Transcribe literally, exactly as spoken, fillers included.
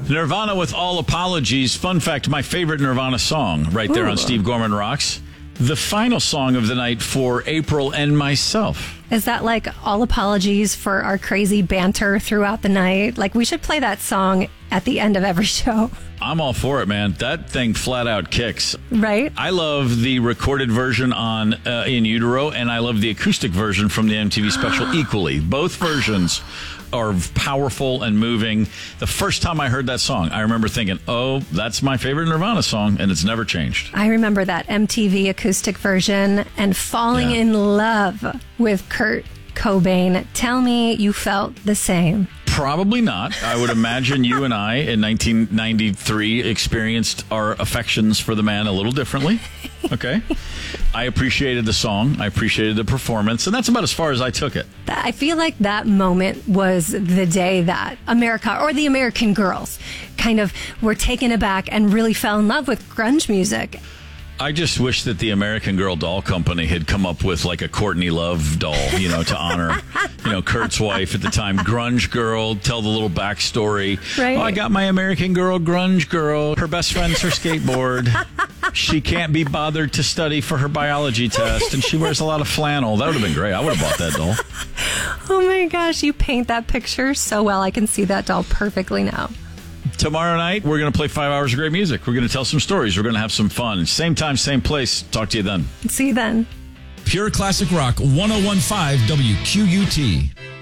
Nirvana with All Apologies. Fun fact, my favorite Nirvana song right there Ooh. on Steve Gorman Rocks. The final song of the night for April and myself. Is that like all apologies for our crazy banter throughout the night? Like, we should play that song at the end of every show. I'm all for it, man. That thing flat out kicks. Right? I love the recorded version on uh, In Utero, and I love the acoustic version from the M T V special equally. Both versions are powerful and moving. The first time I heard that song, I remember thinking, oh, that's my favorite Nirvana song, and it's never changed. I remember that M T V acoustic version and falling Yeah. in love with Kurt Cobain. Tell me you felt the same. Probably not. I would imagine you and I in nineteen ninety-three experienced our affections for the man a little differently. Okay. I appreciated the song. I appreciated the performance. And that's about as far as I took it. I feel like that moment was the day that America, or the American girls, kind of were taken aback and really fell in love with grunge music. I just wish that the American Girl doll company had come up with like a Courtney Love doll, you know, to honor, you know, Kurt's wife at the time. Grunge Girl, tell the little backstory. Right. Oh, I got my American Girl, Grunge Girl. Her best friend's her skateboard. She can't be bothered to study for her biology test, and she wears a lot of flannel. That would have been great. I would have bought that doll. Oh my gosh, you paint that picture so well. I can see that doll perfectly now. Tomorrow night, we're going to play five hours of great music. We're going to tell some stories. We're going to have some fun. Same time, same place. Talk to you then. See you then. Pure Classic Rock, one oh one point five W Q U T.